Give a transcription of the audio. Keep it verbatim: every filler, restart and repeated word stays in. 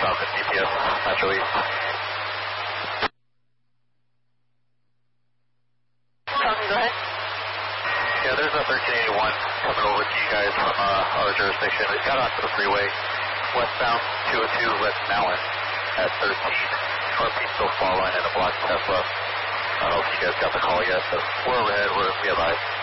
Falcon G P S, Metro East. Falcon, go ahead. Yeah, there's a thirteen eighty-one coming over to you guys from uh, our jurisdiction. It got onto the freeway, westbound two oh two West Mountain at thirteen. Car P still following in a black Tesla. I don't know if you guys got the call yet, but we're overhead. We're, we have eyes.